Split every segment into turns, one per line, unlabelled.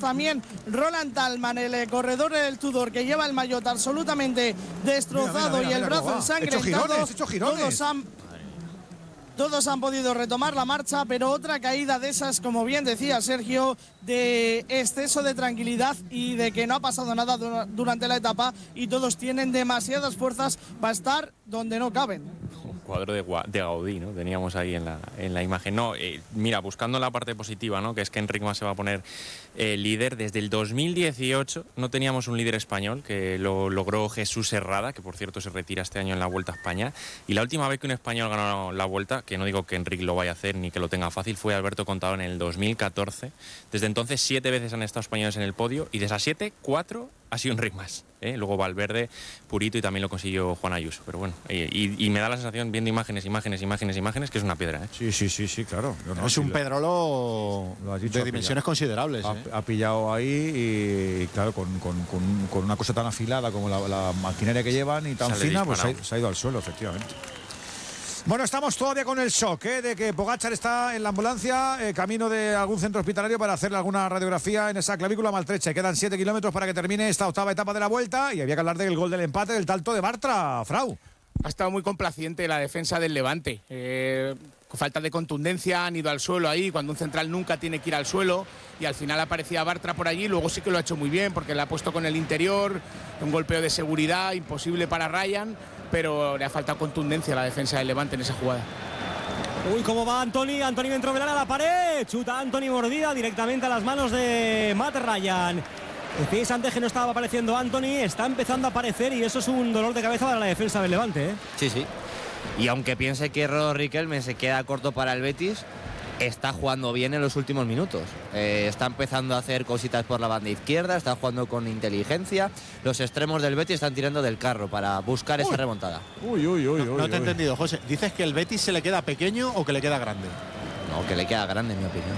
también Roland Tallman, el corredor del Tudor, que lleva el maillot absolutamente destrozado y el brazo ensangrentado. Todos han podido retomar la marcha, pero otra caída de esas, como bien decía Sergio, de exceso de tranquilidad y de que no ha pasado nada durante la etapa y todos tienen demasiadas fuerzas para estar donde no caben.
Un cuadro de Gaudí, ¿no? Teníamos ahí en la imagen. No, mira, buscando la parte positiva, ¿no? Que es que Enric Mas se va a poner líder. Desde el 2018 no teníamos un líder español, que lo logró Jesús Herrada, que por cierto se retira este año en la Vuelta a España. Y la última vez que un español ganó la Vuelta, que no digo que Enric lo vaya a hacer ni que lo tenga fácil, fue Alberto Contador en el 2014. Desde entonces 7 veces han estado españoles en el podio y de esas 7, 4 ha sido Enric Mas. Luego Valverde, Purito, y también lo consiguió Juan Ayuso. Pero bueno, y me da la sensación, viendo imágenes, que es una piedra.
Sí, claro.
Es un pedrolo de dimensiones considerables.
Ha pillado ahí y claro, con una cosa tan afilada como la maquinaria que llevan y tan fina, pues se ha ido al suelo, efectivamente. Bueno, estamos todavía con el shock de que Pogačar está en la ambulancia, camino de algún centro hospitalario para hacerle alguna radiografía en esa clavícula maltrecha. Quedan 7 kilómetros para que termine esta octava etapa de la Vuelta y había que hablar del gol del empate del Talto de Bartra, Frau.
Ha estado muy complaciente la defensa del Levante. Con falta de contundencia han ido al suelo ahí, cuando un central nunca tiene que ir al suelo, y al final aparecía Bartra por allí. Luego sí que lo ha hecho muy bien porque le ha puesto con el interior, un golpeo de seguridad imposible para Ryan, pero le ha faltado contundencia a la defensa del Levante en esa jugada.
Uy, cómo va Antoni dentro de la pared, chuta Antoni, mordida directamente a las manos de Matt Ryan. Decís antes que no estaba apareciendo Antoni, está empezando a aparecer y eso es un dolor de cabeza para la defensa del Levante,
Sí. Y aunque piense que Rodo Riquelme se queda corto para el Betis, está jugando bien en los últimos minutos. Está empezando a hacer cositas por la banda izquierda, está jugando con inteligencia. Los extremos del Betis están tirando del carro para buscar esa remontada.
No te he entendido, José. ¿Dices que el Betis se le queda pequeño o que le queda grande?
No, que le queda grande, en mi opinión.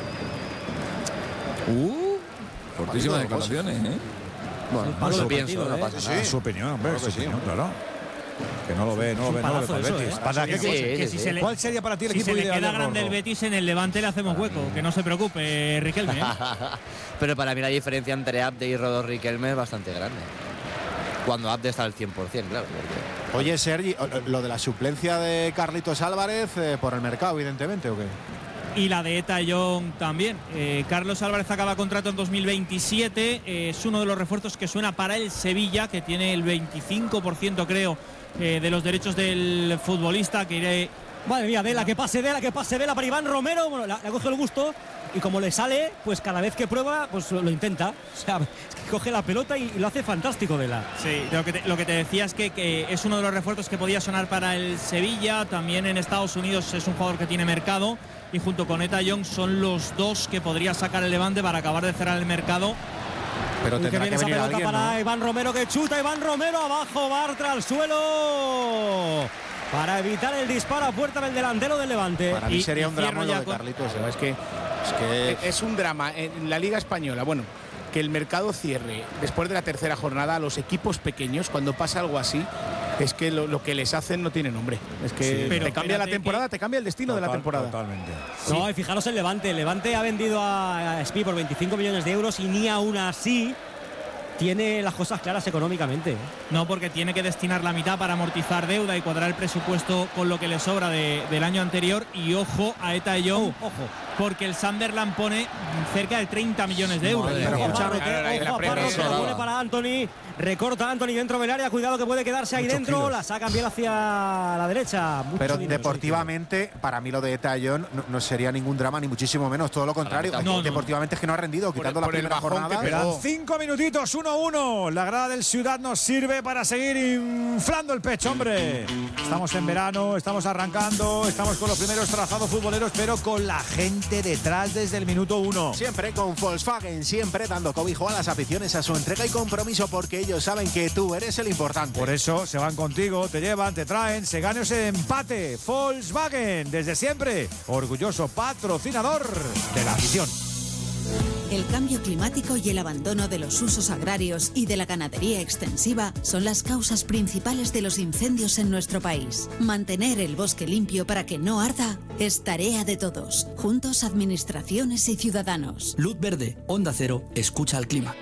Fortísimas declaraciones,
Bueno, lo pienso, no pasa nada.
Es su opinión, hombre, claro. Que no lo ve, no lo ve para el Betis. ¿Cuál sería para ti el equipo
ideal? Si se le queda
de
grande el Betis, en el Levante le hacemos hueco. Que no se preocupe, Riquelme.
Pero para mí la diferencia entre Abde y Rodo Riquelme es bastante grande. Cuando Abde está al 100%, claro. Porque...
Oye, Sergi, lo de la suplencia de Carlitos Álvarez por el mercado, evidentemente, ¿o qué?
Y la de Eta Young también. Carlos Álvarez acaba contrato en 2027. Es uno de los refuerzos que suena para el Sevilla, que tiene el 25%, creo, de los derechos del futbolista, que iré...
Madre mía, Vela, que pase Vela para Iván Romero. Bueno, le ha cogido el gusto y como le sale, pues cada vez que prueba, pues lo intenta. O sea, es que coge la pelota y lo hace fantástico, Vela.
Sí, lo que te decía es que es uno de los refuerzos que podía sonar para el Sevilla. También en Estados Unidos es un jugador que tiene mercado. Y junto con Eta Young son los dos que podría sacar el Levante para acabar de cerrar el mercado.
Pero tendrá que venir alguien,
para
¿no?
Iván Romero, que chuta, Iván Romero abajo, Bartra al suelo para evitar el disparo a puerta del delantero del Levante.
Para mí sería un drama lo de Carlitos.
Es que es un drama en la Liga Española. Bueno, que el mercado cierre después de la tercera jornada a los equipos pequeños, cuando pasa algo así, es que lo que les hacen no tiene nombre. Es que te cambia la temporada, te cambia el destino de la temporada.
Totalmente.
No, y fijaros el Levante. El Levante ha vendido a Spi por 25 millones de euros y ni aún así tiene las cosas claras económicamente.
No, porque tiene que destinar la mitad para amortizar deuda y cuadrar el presupuesto con lo que le sobra del año anterior. Y ojo a Eta Young, porque el Sunderland pone cerca de 30 millones de euros.
Pone para Antoni, recorta Antoni dentro del área, cuidado que puede quedarse ahí dentro, la sacan bien hacia la derecha.
Pero deportivamente, para mí lo de Eta Young no sería ningún drama, ni muchísimo menos, todo lo contrario. Deportivamente es que no ha rendido, quitando la primera jornada.
Quedan 5 minutitos, 1-1. La grada del Ciudad nos sirve para seguir inflando el pecho, hombre. Estamos en verano, estamos arrancando, estamos con los primeros trazados futboleros, pero con la gente detrás desde el minuto 1.
Siempre con Volkswagen, siempre dando cobijo a las aficiones, a su entrega y compromiso, porque ellos saben que tú eres el importante.
Por eso se van contigo, te llevan, te traen, se gane o se empate. Volkswagen, desde siempre, orgulloso patrocinador de la afición.
El cambio climático y el abandono de los usos agrarios y de la ganadería extensiva son las causas principales de los incendios en nuestro país. Mantener el bosque limpio para que no arda es tarea de todos, juntos administraciones y ciudadanos.
Luz verde, Onda Cero, escucha al clima.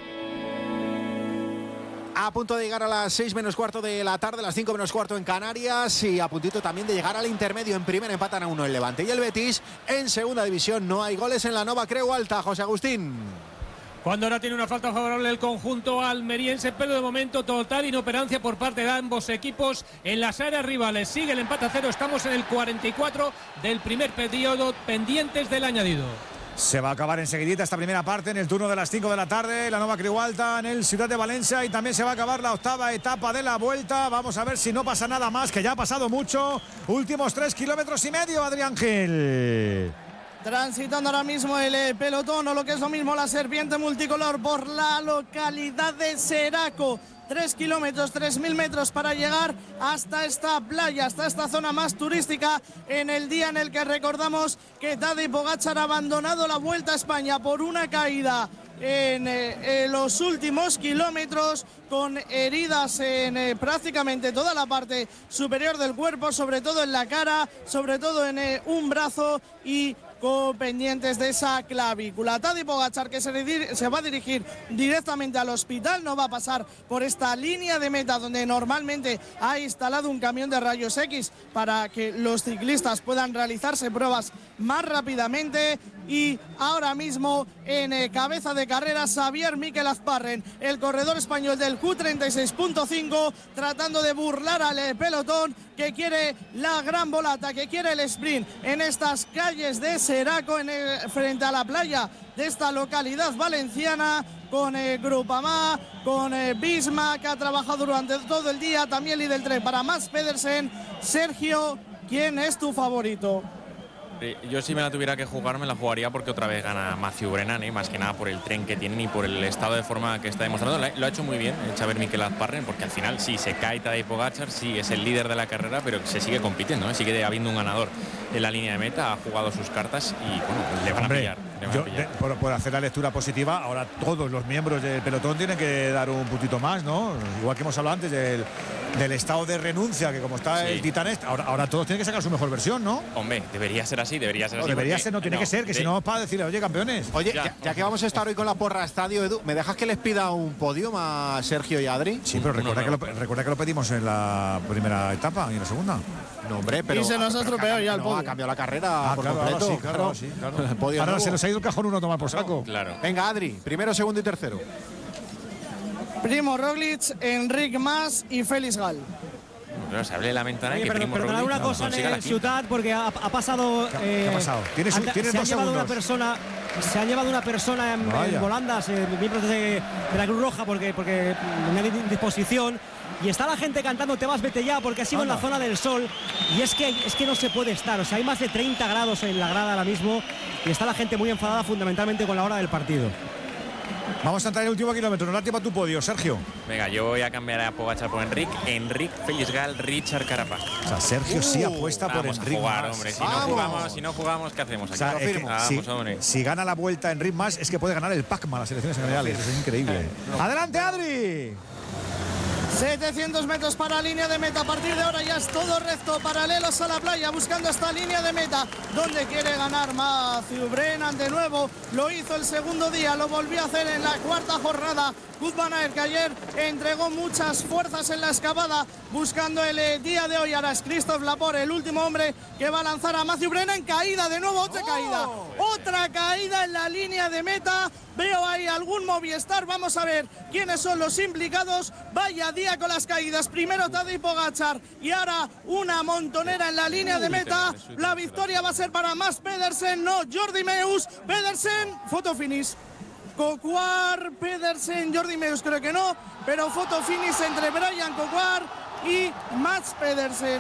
A punto de llegar a las 6 menos cuarto de la tarde, las 5 menos cuarto en Canarias, y a puntito también de llegar al intermedio. En primera empatan a 1 el Levante y el Betis. En segunda división no hay goles en la Nova Creu Alta. José Agustín.
Cuando ahora tiene una falta favorable el conjunto almeriense, pero de momento total inoperancia por parte de ambos equipos en las áreas rivales. Sigue el empate a 0, estamos en el 44 del primer periodo, pendientes del añadido.
Se va a acabar enseguidita esta primera parte en el turno de las 5 de la tarde, la Nova Creu Alta en el Ciudad de Valencia, y también se va a acabar la octava etapa de la Vuelta. Vamos a ver si no pasa nada más, que ya ha pasado mucho. Últimos 3,5 kilómetros, Adrián Gil.
Transitando ahora mismo el pelotón, o lo que es lo mismo, la serpiente multicolor por la localidad de Seraco. 3 kilómetros, 3.000 metros para llegar hasta esta playa, hasta esta zona más turística, en el día en el que recordamos que Tadej Pogačar ha abandonado la Vuelta a España por una caída en los últimos kilómetros, con heridas en prácticamente toda la parte superior del cuerpo, sobre todo en la cara, sobre todo en un brazo, y pendientes de esa clavícula. Tadej Pogačar, que se va a dirigir directamente al hospital, no va a pasar por esta línea de meta donde normalmente ha instalado un camión de rayos X para que los ciclistas puedan realizarse pruebas más rápidamente. Y ahora mismo en cabeza de carrera Xavier Miquel Azparren, el corredor español del Q36.5, tratando de burlar al pelotón, que quiere la gran volata, que quiere el sprint en estas calles de Seraco, frente a la playa de esta localidad valenciana, con Groupama, con Bisma, que ha trabajado durante todo el día, también líder 3 para Mats Pedersen. Sergio, ¿quién es tu favorito?
Yo, si me la tuviera que jugar, me la jugaría porque otra vez gana Mathieu Brennan, más que nada por el tren que tienen y por el estado de forma que está demostrando. Lo ha hecho muy bien Xavier Miquel Azparren, porque al final sí, se cae Tadej Pogačar, sí es el líder de la carrera, pero se sigue compitiendo, sigue habiendo un ganador en la línea de meta, ha jugado sus cartas y bueno, le van a pillar.
Por hacer la lectura positiva, ahora todos los miembros del pelotón tienen que dar un puntito más, ¿no? Igual que hemos hablado antes del estado de renuncia, que como está el Titán, ahora todos tienen que sacar su mejor versión, ¿no?
Hombre, debería ser así, debería ser así.
Debería ser, no tiene que ser, que si no es para decirle, oye, campeones.
Oye, ya que vamos a estar hoy con la porra estadio, Edu, ¿me dejas que les pida un podium a Sergio y Adri?
Sí, pero recuerda que lo pedimos en la primera etapa y en la segunda.
No, hombre, pero.
Y se nos ha estropeado ya el podio.
Ha cambiado la carrera por completo.
Claro. Ahora se nos ha ido el cajón uno a tomar por saco.
Claro.
Venga, Adri, primero, segundo y tercero.
Primo Roglic, Enric Mas y Félix Gal.
Pero se abre de la ventana.
Oye, perdonad una cosa en el Ciutat, porque ha pasado.
¿Qué ha pasado? Tienes 2 segundos.
Se ha llevado una persona en volandas, miembros de la Cruz Roja, porque no hay disposición. Y está la gente cantando "Te vas, vete ya", porque ha sido en la zona del sol. Y es que no se puede estar. O sea, hay más de 30 grados en la grada ahora mismo. Y está la gente muy enfadada, fundamentalmente con la hora del partido.
Vamos a entrar en el último kilómetro. No da tiempo a tu podio, Sergio.
Venga, yo voy a cambiar a Pogačar por Enric, Félix Gal, Richard Carapaz.
O sea, Sergio sí apuesta por Enric.
Hombre, si no jugamos, ¿qué hacemos aquí?
O sea, si gana la Vuelta Enric Mas, es que puede ganar el PACMA, las elecciones generales. Es increíble. ¡Adelante, Adri!
700 metros para la línea de meta. A partir de ahora ya es todo recto, paralelos a la playa, buscando esta línea de meta, donde quiere ganar Mathieu Brennan de nuevo. Lo hizo el segundo día, lo volvió a hacer en la cuarta jornada. Wout van Aert, que ayer entregó muchas fuerzas en la excavada, buscando el día de hoy. Ahora es Christophe Laporte, el último hombre que va a lanzar a Mathieu Brennan. Caída de nuevo, otra caída en la línea de meta. Veo ahí algún Movistar. Vamos a ver quiénes son los implicados. Vaya día con las caídas. Primero Tadej Pogačar y ahora una montonera en la línea de meta. La victoria va a ser para Mats Pedersen, no Jordi Meeus. Pedersen, foto finish. Coquard, Pedersen, Jordi Meeus creo que no, pero foto finish entre Brian Coquard y Mats Pedersen.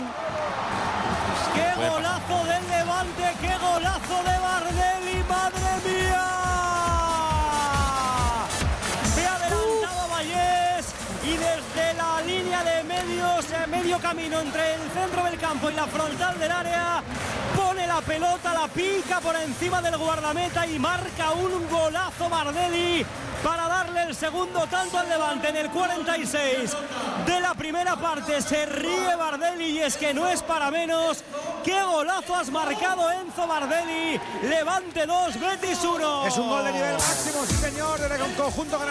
¡Qué golazo del Levante! ¡Qué golazo de Bardelli! ¡Madre mía! Y desde la línea de medio camino entre el centro del campo y la frontal del área, pone la la pelota, la pica por encima del guardameta y marca un golazo Bardelli para darle el segundo tanto al Levante en el 46 de la primera parte. Se ríe Bardelli y es que no es para menos. ¡Qué golazo has marcado, Enzo Bardelli! Levante 2, Betis 1.
Es un gol de nivel máximo, sí señor, desde un conjunto ganador.